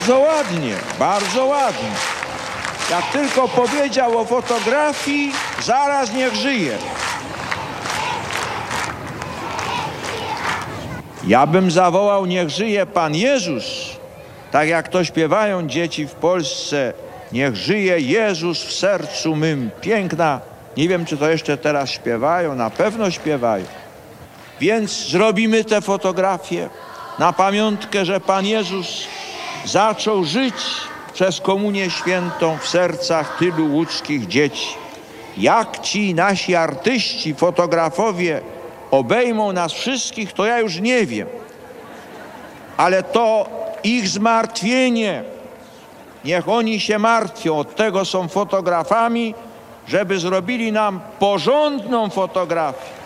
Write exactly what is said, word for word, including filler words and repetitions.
Bardzo ładnie, bardzo ładnie. Jak tylko powiedział o fotografii, zaraz niech żyje. Ja bym zawołał, niech żyje Pan Jezus. Tak jak to śpiewają dzieci w Polsce. Niech żyje Jezus w sercu mym. Piękna. Nie wiem, czy to jeszcze teraz śpiewają. Na pewno śpiewają. Więc zrobimy te fotografie na pamiątkę, że Pan Jezus zaczął żyć przez Komunię Świętą w sercach tylu łódzkich dzieci. Jak ci nasi artyści, fotografowie obejmą nas wszystkich, to ja już nie wiem. Ale to ich zmartwienie. Niech oni się martwią. Od tego są fotografami, żeby zrobili nam porządną fotografię.